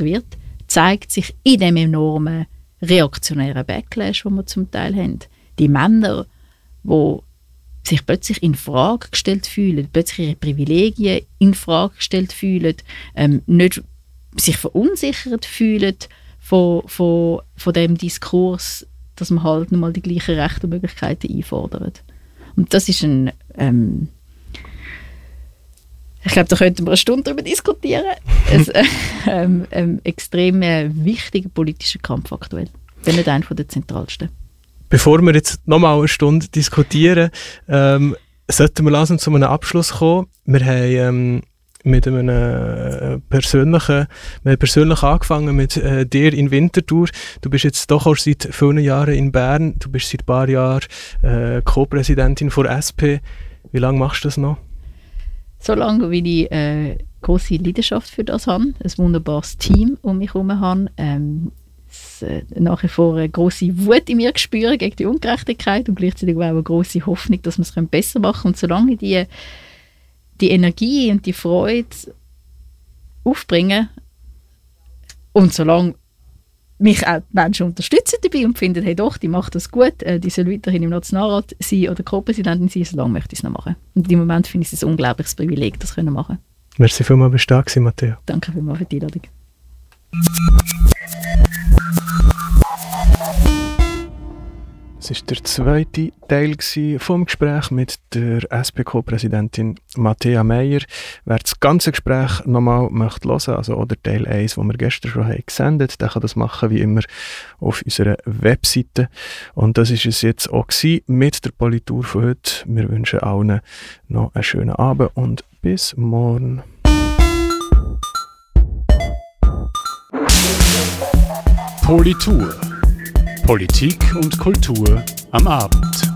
wird, zeigt sich in dem enormen reaktionären Backlash, den wir zum Teil haben. Die Männer, die sich plötzlich in Frage gestellt fühlen, plötzlich ihre Privilegien in Frage gestellt fühlen, nicht sich verunsichert fühlen von dem Diskurs, dass man halt nur mal die gleichen Rechte und Möglichkeiten einfordert. Und das ist ich glaube, da könnten wir eine Stunde darüber diskutieren. Ein extrem wichtiger politischer Kampf aktuell. Wenn nicht einer der zentralsten. Bevor wir jetzt nochmal eine Stunde diskutieren, sollten wir langsam zu einem Abschluss kommen. Wir haben mit einem persönlich angefangen mit dir in Winterthur. Du bist jetzt doch auch seit vielen Jahren in Bern. Du bist seit ein paar Jahren Co-Präsidentin der SP. Wie lange machst du das noch? So lange, wie ich grosse Leidenschaft für das habe, ein wunderbares Team um mich herum habe, nach wie vor eine grosse Wut in mir spüre gegen die Ungerechtigkeit und gleichzeitig auch eine grosse Hoffnung, dass wir es besser machen können. Und solange ich die Energie und die Freude aufbringen und solange mich auch die Menschen unterstützen dabei und finden, hey doch, die macht das gut, die soll weiterhin im Nationalrat sein oder Co-Präsidentin sein, solange möchte ich es noch machen. Und im Moment finde ich es ein unglaubliches Privileg, das können machen. Merci vielmals, bist du da gewesen, Matteo. Danke vielmals für die Einladung. Es war der zweite Teil vom Gespräch mit der SP-Co-Präsidentin Matthäa Meier. Wer das ganze Gespräch nochmal möchte hören, also oder Teil 1, den wir gestern schon haben gesendet, der kann das machen wie immer auf unserer Webseite. Und das war es jetzt auch mit der Politur von heute. Wir wünschen allen noch einen schönen Abend und bis morgen. Politur. Politik und Kultur am Abend.